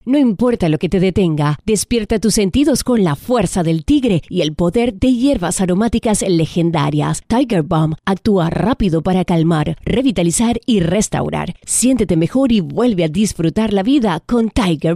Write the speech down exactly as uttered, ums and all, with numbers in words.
No importa lo que te detenga, despierta tus sentidos con la fuerza del tigre y el poder de hierbas aromáticas legendarias. Tiger Balm actúa rápido para calmar, revitalizar y restaurar. Siéntete mejor y vuelve a disfrutar la vida con Tiger